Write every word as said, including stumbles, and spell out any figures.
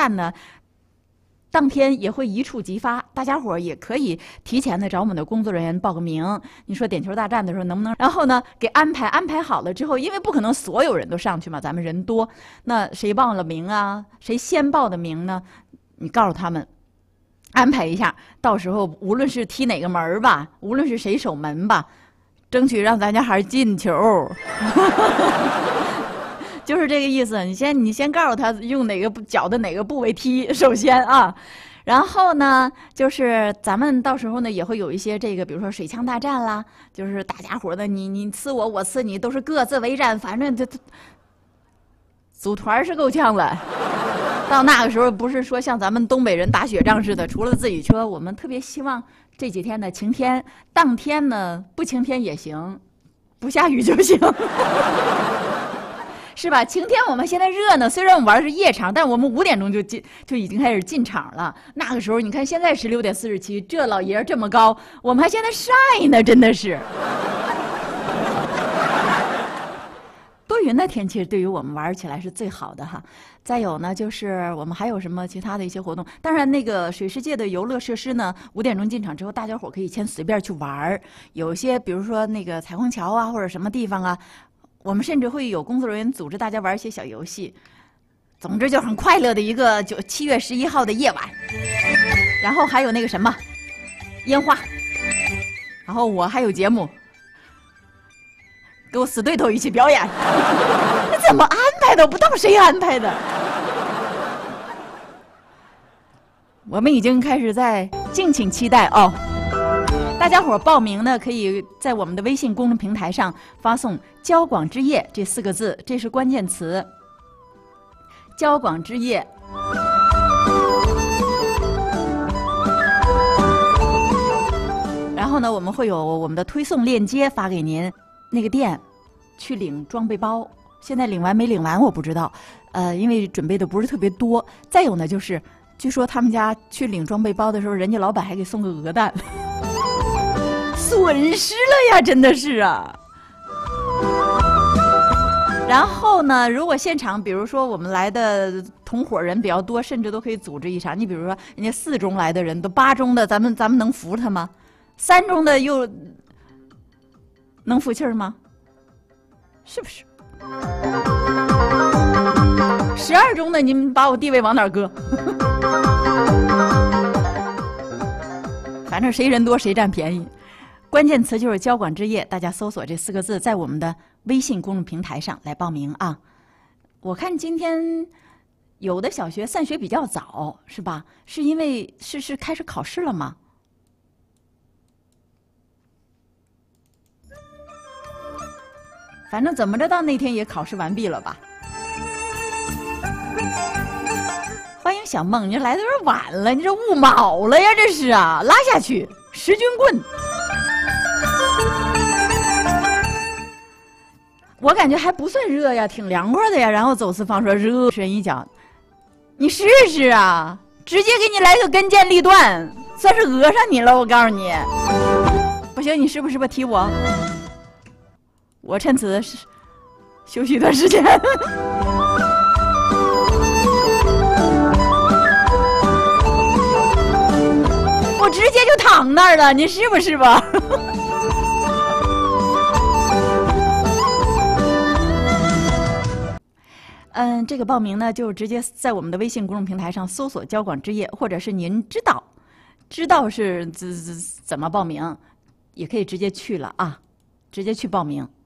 看呢，当天也会一触即发，大家伙儿也可以提前的找我们的工作人员报个名。你说点球大战的时候能不能？然后呢，给安排安排好了之后，因为不可能所有人都上去嘛，咱们人多，那谁报了名啊？谁先报的名呢？你告诉他们，安排一下，到时候无论是踢哪个门儿吧，无论是谁守门吧，争取让咱家孩儿进球。就是这个意思，你先你先告诉他用哪个脚的哪个部位踢，首先啊，然后呢，就是咱们到时候呢也会有一些这个，比如说水枪大战啦，就是大家伙的你你呲我我呲你，都是各自为战，反正这组团是够呛了。到那个时候不是说像咱们东北人打雪仗似的，除了自己车，我们特别希望这几天的晴天，当天呢不晴天也行，不下雨就行。是吧？晴天我们现在热呢，虽然我们玩的是夜场，但我们五点钟就进就已经开始进场了。那个时候你看现在十六点四十七，这老爷这么高，我们还现在晒呢，真的是。多云的天气对于我们玩起来是最好的哈。再有呢，就是我们还有什么其他的一些活动？当然，那个水世界的游乐设施呢，五点钟进场之后，大家伙可以先随便去玩。有些比如说那个彩虹桥啊，或者什么地方啊。我们甚至会有工作人员组织大家玩一些小游戏，总之就很快乐的一个就七月十一号的夜晚。然后还有那个什么烟花，然后我还有节目，给我死对头一起表演。怎么安排的？不知道谁安排的。我们已经开始在敬请期待哦。大家伙报名呢，可以在我们的微信公众平台上发送“交广之夜”这四个字，这是关键词。交广之夜。然后呢，我们会有我们的推送链接发给您，那个店去领装备包。现在领完没领完我不知道，呃，因为准备的不是特别多。再有呢，就是据说他们家去领装备包的时候，人家老板还给送个鹅蛋。损失了呀，真的是啊。然后呢，如果现场比如说我们来的同伙人比较多，甚至都可以组织一场。你比如说人家四中来的人，都八中的，咱们咱们能服他吗？三中的又能服气儿吗？是不是？十二中的，你们把我地位往哪儿搁？反正谁人多谁占便宜。关键词就是交广之夜，大家搜索这四个字，在我们的微信公众平台上来报名啊。我看今天有的小学散学比较早，是吧？是因为是是开始考试了吗？反正怎么着到那天也考试完毕了吧。欢迎小梦，你来的有点晚了，你这误卯了呀，这是啊，拉下去，十军棍。我感觉还不算热呀，挺凉快的呀。然后走四方说热，深一脚，你试试啊，直接给你来个跟腱立断，算是讹上你了。我告诉你，不行，你是不是不踢我？我趁此休息一段时间。我直接就躺那儿了，你是不是吧？嗯，这个报名呢，就直接在我们的微信公众平台上搜索“交广之夜”，或者是您知道，知道是怎怎怎么报名，也可以直接去了啊，直接去报名。